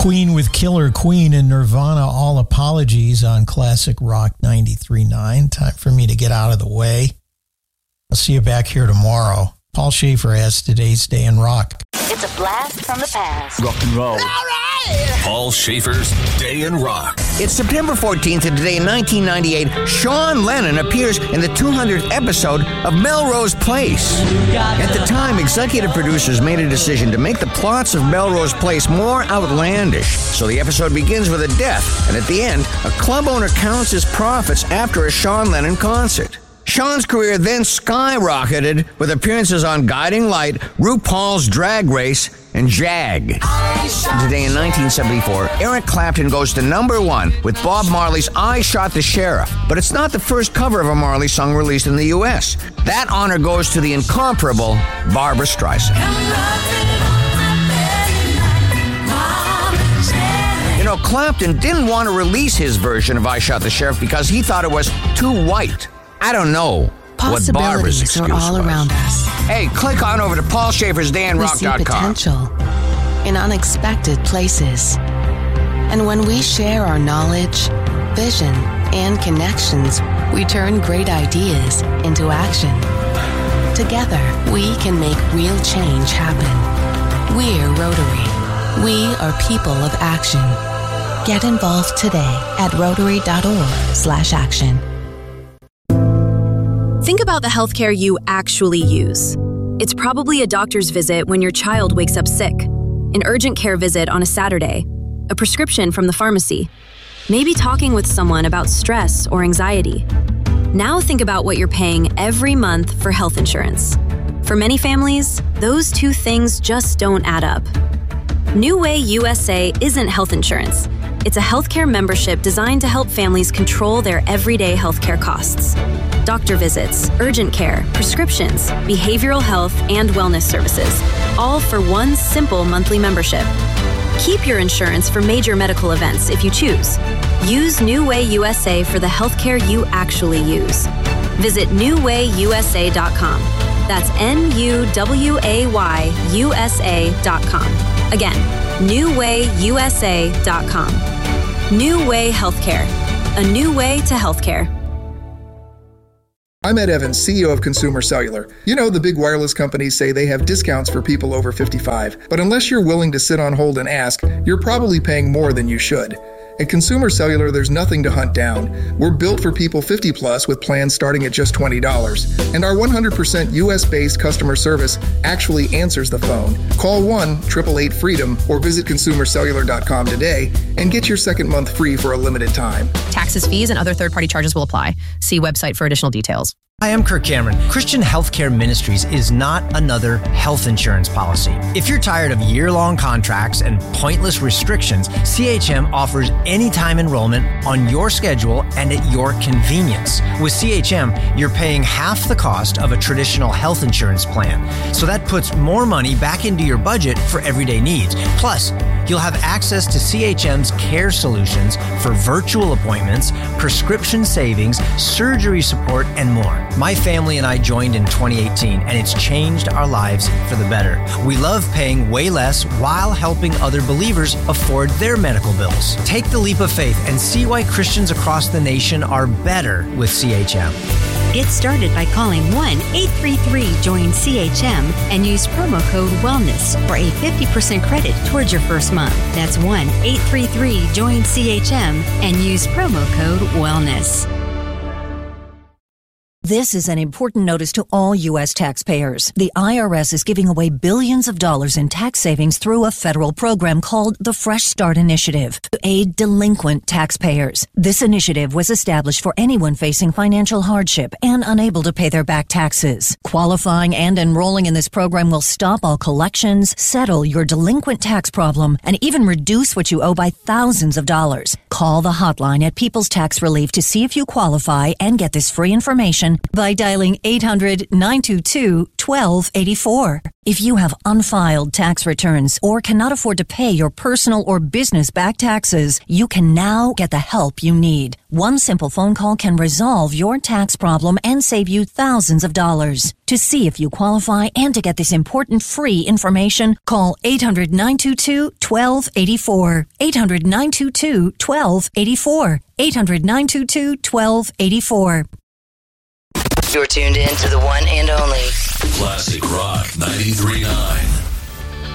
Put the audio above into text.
Queen with Killer Queen and Nirvana, All Apologies on Classic Rock 93.9. Time for me to get out of the way. I'll see you back here tomorrow. Paul Schaefer has today's Day in Rock. It's a blast from the past. Rock and roll. All right! Paul Schaefer's Day in Rock. It's September 14th, and today in 1998, Sean Lennon appears in the 200th episode of Melrose Place. At the time, executive producers made a decision to make the plots of Melrose Place more outlandish. So the episode begins with a death, and at the end, a club owner counts his profits after a Sean Lennon concert. Sean's career then skyrocketed with appearances on Guiding Light, RuPaul's Drag Race, and Jag. Today in 1974, Eric Clapton goes to number 1 with Bob Marley's I Shot the Sheriff. But it's not the first cover of a Marley song released in the U.S. That honor goes to the incomparable Barbra Streisand. You know, Clapton didn't want to release his version of I Shot the Sheriff because he thought it was too white. I don't know what Barbara's excuse are all was. around us. Hey, click on over to Paul Schaefer's DayInRock.com. We see potential in unexpected places. And when we share our knowledge, vision, and connections, we turn great ideas into action. Together, we can make real change happen. We're Rotary. We are people of action. Get involved today at Rotary.org/action. Think about the healthcare you actually use. It's probably a doctor's visit when your child wakes up sick, an urgent care visit on a Saturday, a prescription from the pharmacy, maybe talking with someone about stress or anxiety. Now think about what you're paying every month for health insurance. For many families, those two things just don't add up. New Way USA isn't health insurance. It's a healthcare membership designed to help families control their everyday healthcare costs. Doctor visits, urgent care, prescriptions, behavioral health, and wellness services, all for one simple monthly membership. Keep your insurance for major medical events if you choose. Use New Way USA for the healthcare you actually use. Visit newwayusa.com. That's NUWAYUSA.com. Again, newwayusa.com. New Way Healthcare. A new way to healthcare. I'm Ed Evans, CEO of Consumer Cellular. You know, the big wireless companies say they have discounts for people over 55, but unless you're willing to sit on hold and ask, you're probably paying more than you should. At Consumer Cellular, there's nothing to hunt down. We're built for people 50 plus with plans starting at just $20. And our 100% US-based customer service actually answers the phone. Call 1-888-FREEDOM or visit consumercellular.com today and get your second month free for a limited time. Taxes, fees, and other third-party charges will apply. See website for additional details. Hi, I'm Kirk Cameron. Christian Healthcare Ministries is not another health insurance policy. If you're tired of year-long contracts and pointless restrictions, CHM offers anytime enrollment on your schedule and at your convenience. With CHM, you're paying half the cost of a traditional health insurance plan. So that puts more money back into your budget for everyday needs. Plus, you'll have access to CHM's care solutions for virtual appointments, prescription savings, surgery support, and more. My family and I joined in 2018, and it's changed our lives for the better. We love paying way less while helping other believers afford their medical bills. Take the leap of faith and see why Christians across the nation are better with CHM. Get started by calling 1-833-JOIN-CHM and use promo code WELLNESS for a 50% credit towards your first month. That's 1-833-JOIN-CHM and use promo code WELLNESS. This is an important notice to all U.S. taxpayers. The IRS is giving away billions of dollars in tax savings through a federal program called the Fresh Start Initiative to aid delinquent taxpayers. This initiative was established for anyone facing financial hardship and unable to pay their back taxes. Qualifying and enrolling in this program will stop all collections, settle your delinquent tax problem, and even reduce what you owe by thousands of dollars. Call the hotline at People's Tax Relief to see if you qualify and get this free information by dialing 800-922-1284. If you have unfiled tax returns or cannot afford to pay your personal or business back taxes, you can now get the help you need. One simple phone call can resolve your tax problem and save you thousands of dollars. To see if you qualify and to get this important free information, call 800-922-1284. 800-922-1284. 800-922-1284. You're tuned in to the one and only Classic Rock 93.9.